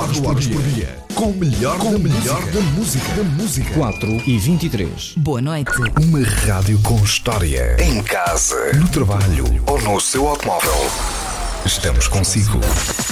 horas por dia. Com o melhor da música. 4h23. Boa noite. Uma rádio com história. Em casa, no trabalho ou no seu automóvel. Estamos consigo.